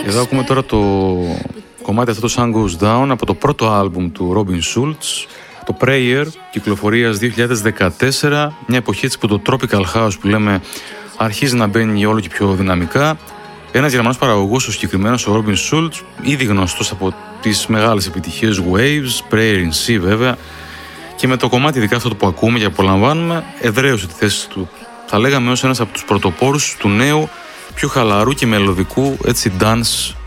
Εδώ ακούμε τώρα το κομμάτι αυτό, το Sun Goes Down, από το πρώτο άλμπουμ του Robin Schulz, το Prayer, κυκλοφορίας 2014, μια εποχή έτσι που το Tropical House που λέμε αρχίζει να μπαίνει όλο και πιο δυναμικά. Ένας Γερμανός παραγωγός, ο συγκεκριμένος ο Robin Schulz, ήδη γνωστός από τις μεγάλες επιτυχίες Waves, Prayer in Sea βέβαια, και με το κομμάτι ειδικά αυτό που ακούμε και απολαμβάνουμε εδραίωσε τη θέση του, θα λέγαμε, ως ένας από τους πρωτοπόρους του νέου, πιο χαλαρού και μελωδικού έτσι dance